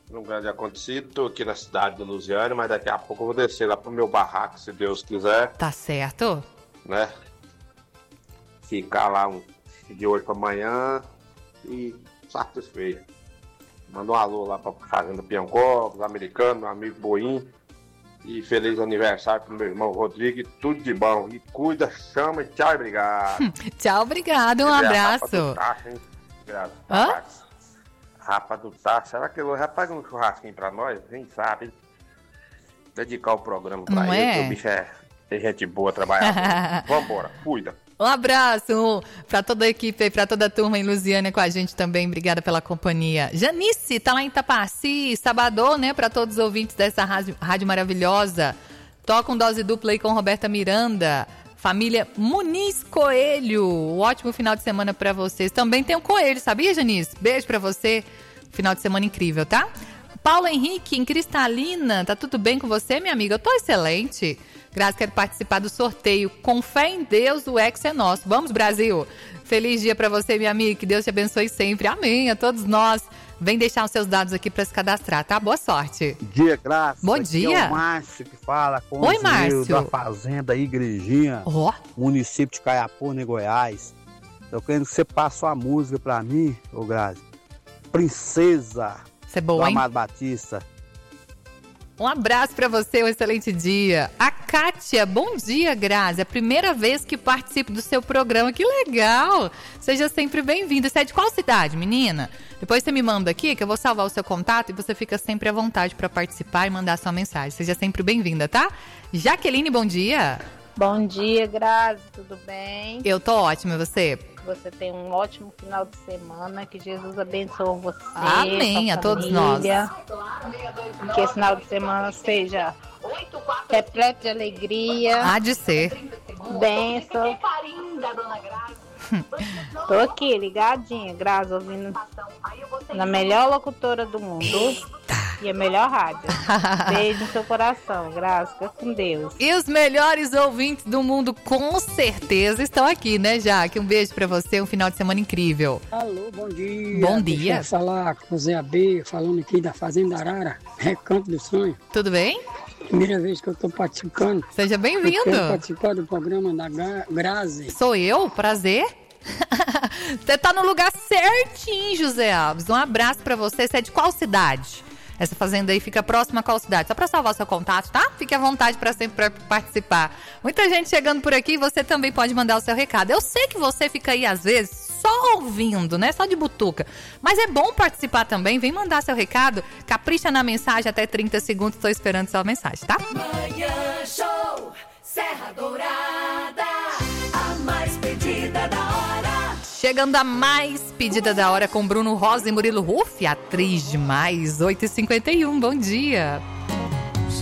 um grande acontecido. Estou aqui na cidade de Lusiânia, mas daqui a pouco eu vou descer lá pro meu barraco, se Deus quiser. Tá certo. Né? Ficar lá de hoje pra amanhã e satisfeito. Manda um alô lá pra Fazenda Piancó, os americanos, meu amigo Boim. E feliz aniversário pro meu irmão Rodrigo. E tudo de bom. E cuida, chama, tchau e obrigado. Tchau, obrigado. Um abraço. Rapa do Tacho. Será que ele vai pagar um churrasquinho pra nós? Quem sabe, hein? Dedicar o programa pra Não ele, é? que o bicho tem gente boa trabalhando. Vambora, cuida. Um abraço pra toda a equipe e pra toda a turma em Lusiânia com a gente também. Obrigada pela companhia. Janice, tá lá em Itapaci, sabadão, né? Pra todos os ouvintes dessa rádio maravilhosa. Toca um dose dupla aí com Roberta Miranda. Família Muniz Coelho. Um ótimo final de semana pra vocês. Também tem um coelho, sabia, Janice? Beijo pra você. Final de semana incrível, tá? Paulo Henrique, em Cristalina. Tá tudo bem com você, minha amiga? Eu tô excelente. Graças, quero participar do sorteio. Com fé em Deus, o ex é nosso. Vamos, Brasil! Feliz dia pra você, minha amiga. Que Deus te abençoe sempre. Amém. A todos nós. Vem deixar os seus dados aqui pra se cadastrar, tá? Boa sorte. Bom dia, Graça. Bom Aqui dia. É o Márcio que fala com Oi, os Márcio. da Fazenda Igrejinha, município de Caiapônia, Goiás. Eu quero que você passe uma música pra mim, ô Graça. Princesa. Você é boa, do hein? Amado Batista. Um abraço pra você, um excelente dia. A Kátia, bom dia, Grazi. É a primeira vez que participo do seu programa, que legal. Seja sempre bem-vinda. Você é de qual cidade, menina? Depois você me manda aqui, que eu vou salvar o seu contato e você fica sempre à vontade pra participar e mandar sua mensagem. Seja sempre bem-vinda, tá? Jaqueline, bom dia. Bom dia, Grazi, tudo bem? Eu tô ótima, e você? Você tem um ótimo final de semana, que Jesus abençoe você. Amém, a todos nós. Que esse final de semana seja repleto de alegria. Há de ser. Bênção. Tô aqui, ligadinha, Grazi, ouvindo na melhor locutora do mundo. E a melhor rádio. Beijo no seu coração, Grazi, fica com Deus. E os melhores ouvintes do mundo, com certeza, estão aqui, né, Jaque? Um beijo pra você, um final de semana incrível. Alô, bom dia. Bom dia. Deixa eu falar com o Zé AB, falando aqui da Fazenda Arara, Recanto do Sonho. Tudo bem? Primeira vez que eu tô participando. Seja bem-vindo. Eu quero participar do programa da Grazi. Sou eu? Prazer. Você tá no lugar certinho, José Alves. Um abraço pra você. Você é de qual cidade? Essa fazenda aí fica próxima a qual cidade? Só pra salvar o seu contato, tá? Fique à vontade pra sempre participar. Muita gente chegando por aqui, você também pode mandar o seu recado. Eu sei que você fica aí, às vezes, só ouvindo, né? Só de butuca. Mas é bom participar também. Vem mandar seu recado. Capricha na mensagem, até 30 segundos. Tô esperando sua mensagem, tá? Manhã Show, Serra Dourada, a mais pedida da hora. Chegando a mais pedida da hora com Bruno Rosa e Murilo Ruff, atriz demais, 8h51, bom dia.